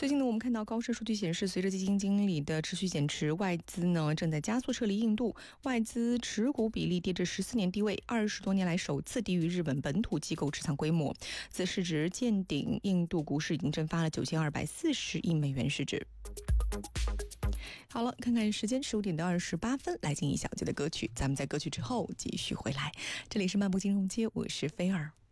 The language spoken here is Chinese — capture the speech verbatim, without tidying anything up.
最近呢，我们看到高盛数据显示，随着基金经理的持续减持，外资呢正在加速撤离印度，外资持股比例跌至十四年低位，二十多年来首次低于日本本土机构持仓规模。自市值见顶，印度股市已经蒸发了九千二百四十亿美元市值。好了，看看时间，十五点到二十八分，来进一小节的歌曲，咱们在歌曲之后继续回来。这里是漫步金融街，我是菲儿。